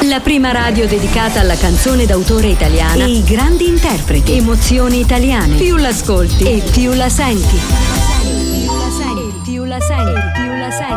La prima radio dedicata alla canzone d'autore italiana e i grandi interpreti. Emozioni italiane. Più l'ascolti e più la senti. Più la senti.